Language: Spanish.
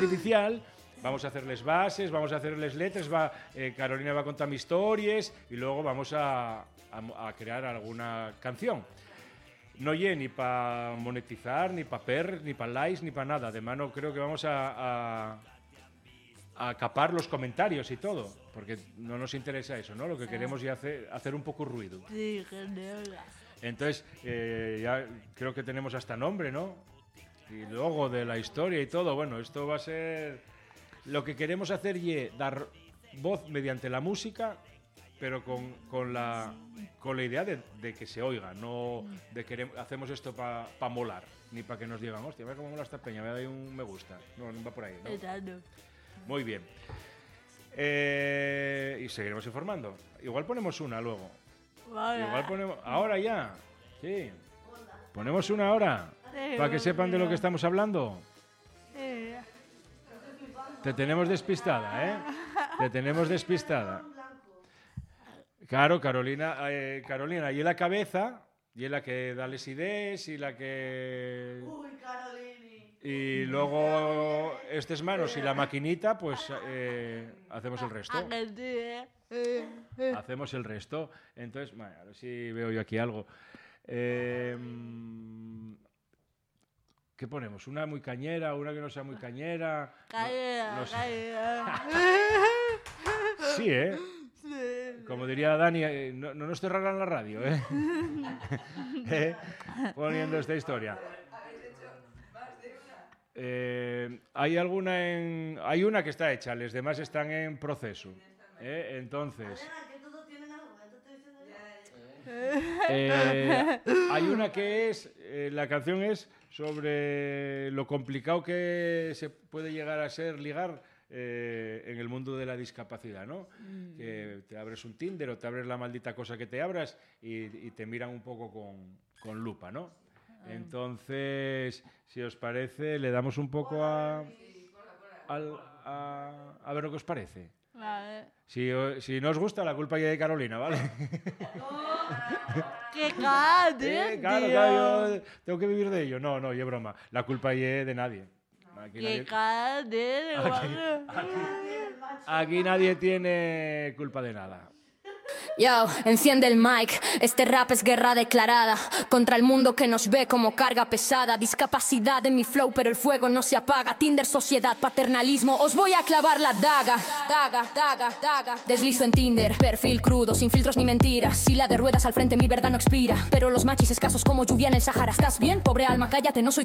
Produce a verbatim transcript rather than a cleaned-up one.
artificial. Vamos a hacerles bases, vamos a hacerles letras, va, eh, Carolina va a contar mis historias y luego vamos a, a, a crear alguna canción. No lle ni para monetizar, ni para per, ni para likes, ni para nada. Además, no creo que vamos a, a, a capar los comentarios y todo, porque no nos interesa eso, ¿no? Lo que queremos es hacer, hacer un poco ruido. Sí, genial. Entonces, eh, ya creo que tenemos hasta nombre, ¿no? Y logo de la historia y todo. Bueno, esto va a ser... Lo que queremos hacer es dar voz mediante la música, pero con, con, la, con la idea de, de que se oiga, no de que hacemos esto para pa molar, ni para que nos digan, hostia, ve cómo mola esta peña, me da ahí un me gusta. No, no va por ahí, ¿no? Exacto. Muy bien. Eh, y seguiremos informando. Igual ponemos una luego. Vale. Igual ponemos... Ahora ya. Sí. Ponemos una ahora, para que sepan de lo que estamos hablando. Sí. Te tenemos despistada, ¿eh? Te tenemos despistada. Claro, Carolina, eh, Carolina, y la cabeza, y la que da las ideas, y la que... Uy, Carolini. Y luego estas manos y la maquinita, pues eh, hacemos el resto. Ah, que sí, ¿eh? Eh, eh. Hacemos el resto. Entonces, bueno, a ver si veo yo aquí algo. Eh, ¿Qué ponemos? ¿Una muy cañera? ¿Una que no sea muy cañera? Cañera, No- no sé. cañera. Sí, ¿eh? Sí. Como diría Dani, eh, no, no nos cerrarán la radio, ¿eh? ¿Eh? Poniendo esta historia. Eh, hay alguna en... Hay una que está hecha, las demás están en proceso. ¿eh? Entonces... Elena, que todos tienen algo, ¿eh? Te estoy diciendo yo. Eh, hay una que es, eh, la canción es sobre lo complicado que se puede llegar a ser ligar eh, en el mundo de la discapacidad, ¿no? Mm. Que te abres un Tinder o te abres la maldita cosa que te abras y, y te miran un poco con, con lupa, ¿no? Ah. Entonces, si os parece, le damos un poco a, al, a, a ver lo que os parece. Vale. Si, si no os gusta, la culpa ya de Carolina, ¿vale? ¡Qué grande, eh, claro, tío! claro, yo tengo que vivir de ello. No, no, es broma. La culpa es de nadie. Aquí ¡Qué nadie, grande! aquí, aquí, aquí nadie tiene culpa de nada. Yo, enciende el mic, este rap es guerra declarada contra el mundo que nos ve como carga pesada. Discapacidad en mi flow, pero el fuego no se apaga. Tinder, sociedad, paternalismo, os voy a clavar la daga. Daga, daga, daga. Deslizo en Tinder, perfil crudo, sin filtros ni mentiras. Sila de ruedas al frente, mi verdad no expira. Pero los machis escasos como lluvia en el Sahara. ¿Estás bien? Pobre alma, cállate, no soy